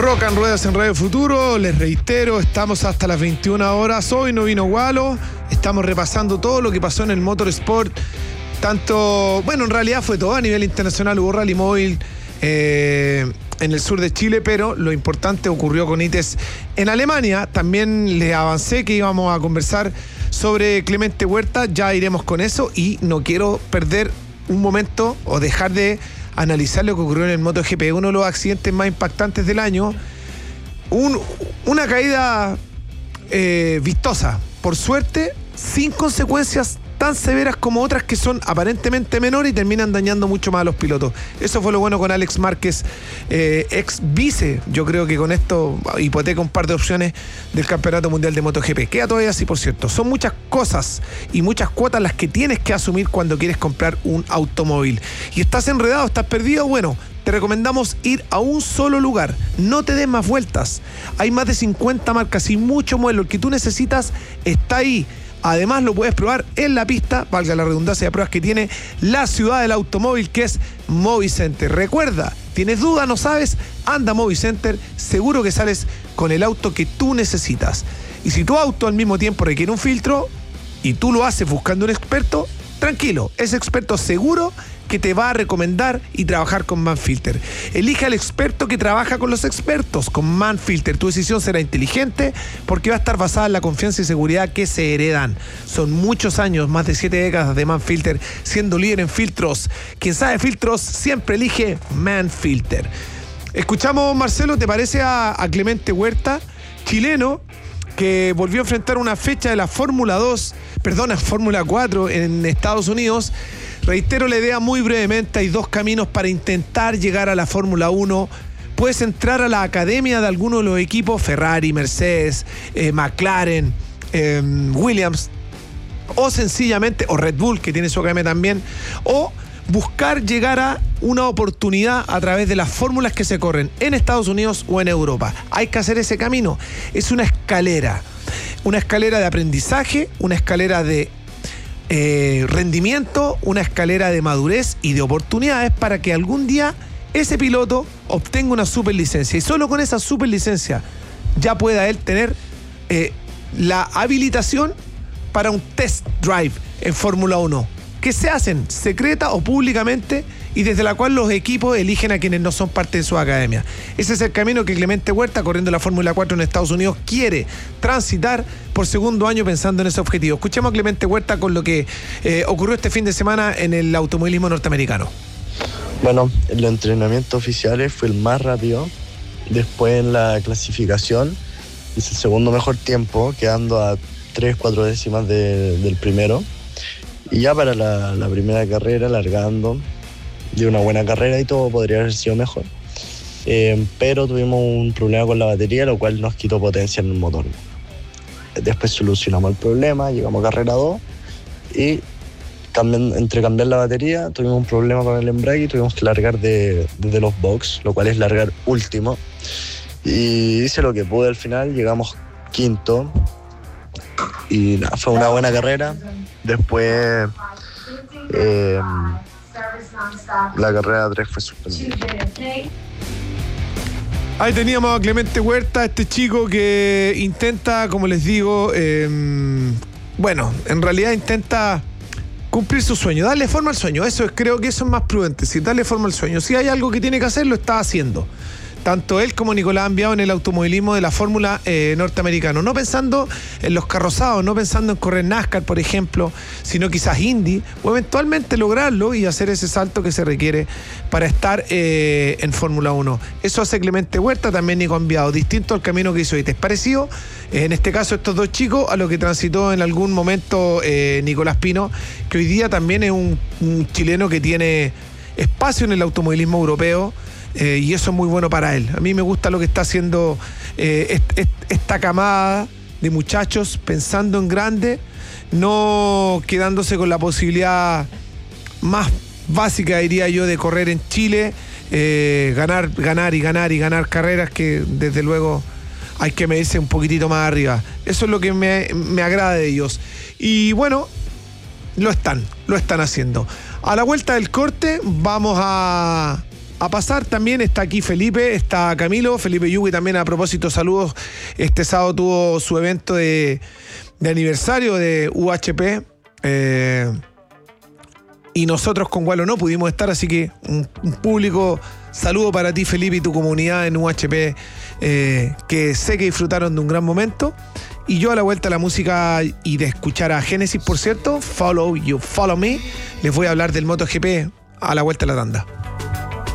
Rock and Ruedas en Radio Futuro, les reitero, estamos hasta las 21 horas. Hoy no vino Gualo, estamos repasando todo lo que pasó en el motorsport. Tanto, bueno, en realidad fue todo a nivel internacional, hubo rally móvil en el sur de Chile, pero lo importante ocurrió con ITES en Alemania. También les avancé que íbamos a conversar sobre Clemente Huerta, ya iremos con eso y no quiero perder un momento o dejar de analizar lo que ocurrió en el MotoGP, uno de los accidentes más impactantes del año, una caída vistosa, por suerte, sin consecuencias tan severas como otras que son aparentemente menores y terminan dañando mucho más a los pilotos. Eso fue lo bueno con Alex Márquez, ex vice. Yo creo que con esto hipoteca un par de opciones del Campeonato Mundial de MotoGP. Queda todavía así, por cierto. Son muchas cosas y muchas cuotas las que tienes que asumir cuando quieres comprar un automóvil. Y estás enredado, estás perdido, bueno, te recomendamos ir a un solo lugar. No te des más vueltas. Hay más de 50 marcas y mucho modelo. El que tú necesitas está ahí. Además lo puedes probar en la pista, valga la redundancia de pruebas que tiene la ciudad del automóvil, que es Movicenter. Recuerda, ¿tienes duda, no sabes? Anda a Movicenter, seguro que sales con el auto que tú necesitas. Y si tu auto al mismo tiempo requiere un filtro y tú lo haces buscando un experto, tranquilo, ese experto seguro que te va a recomendar y trabajar con Manfilter. Elige al experto que trabaja con los expertos. Con Manfilter tu decisión será inteligente porque va a estar basada en la confianza y seguridad que se heredan. Son muchos años, más de 7 décadas de Manfilter siendo líder en filtros. Quien sabe filtros siempre elige Manfilter. Escuchamos, Marcelo, ¿te parece a Clemente Huerta, chileno, que volvió a enfrentar una fecha de la Fórmula 4 en Estados Unidos? Reitero la idea muy brevemente, hay dos caminos para intentar llegar a la Fórmula 1. Puedes entrar a la academia de alguno de los equipos, Ferrari, Mercedes, McLaren, Williams, o sencillamente, o Red Bull, que tiene su academia también, o buscar llegar a una oportunidad a través de las fórmulas que se corren en Estados Unidos o en Europa. Hay que hacer ese camino. Es una escalera de aprendizaje, una escalera de rendimiento, una escalera de madurez y de oportunidades para que algún día ese piloto obtenga una superlicencia y solo con esa superlicencia ya pueda él tener la habilitación para un test drive en Fórmula 1, que se hacen secreta o públicamente y desde la cual los equipos eligen a quienes no son parte de su academia. Ese es el camino que Clemente Huerta, corriendo la Fórmula 4 en Estados Unidos, quiere transitar por segundo año pensando en ese objetivo. Escuchemos a Clemente Huerta con lo que ocurrió este fin de semana en el automovilismo norteamericano. Bueno, en los entrenamientos oficiales fue el más rápido. Después en la clasificación hice el segundo mejor tiempo, quedando a 3-4 décimas del primero. Y ya para la primera carrera, largando de una buena carrera y todo podría haber sido mejor. Pero tuvimos un problema con la batería, lo cual nos quitó potencia en el motor. Después solucionamos el problema, llegamos a carrera 2 y entre cambiar la batería tuvimos un problema con el embrague y tuvimos que largar desde los box, lo cual es largar último. Y hice lo que pude al final, llegamos quinto y nada, fue una buena carrera. Después la carrera 3 fue suspendida. Ahí teníamos a Clemente Huerta, este chico que intenta, como les digo, bueno, en realidad intenta cumplir su sueño, darle forma al sueño. Creo que eso es más prudente, si darle forma al sueño. Si hay algo que tiene que hacer, lo está haciendo. Tanto él como Nicolás Ambiao en el automovilismo de la fórmula norteamericano. No pensando en los carrozados, no pensando en correr NASCAR, por ejemplo, sino quizás Indy, o eventualmente lograrlo y hacer ese salto que se requiere para estar en Fórmula 1. Eso hace Clemente Huerta, también Nico Ambiao, distinto al camino que hizo ITES. Parecido, en este caso, estos dos chicos, a lo que transitó en algún momento Nicolás Pino, que hoy día también es un chileno que tiene espacio en el automovilismo europeo. Y eso es muy bueno para él. A mí me gusta lo que está haciendo esta camada de muchachos pensando en grande, no quedándose con la posibilidad más básica, diría yo, de correr en Chile, ganar carreras que desde luego hay que medirse un poquitito más arriba. Eso es lo que me agrada de ellos. Y bueno, lo están haciendo. A la vuelta del corte vamos a a pasar también. Está aquí Felipe, está Camilo, Felipe Yugui también, a propósito, saludos. Este sábado tuvo su evento de aniversario de UHP. Y nosotros con Gualo no pudimos estar, así que un público saludo para ti, Felipe, y tu comunidad en UHP, que sé que disfrutaron de un gran momento. Y yo, a la vuelta a la música y de escuchar a Génesis, por cierto, Follow You, Follow Me, les voy a hablar del MotoGP a la vuelta de la tanda.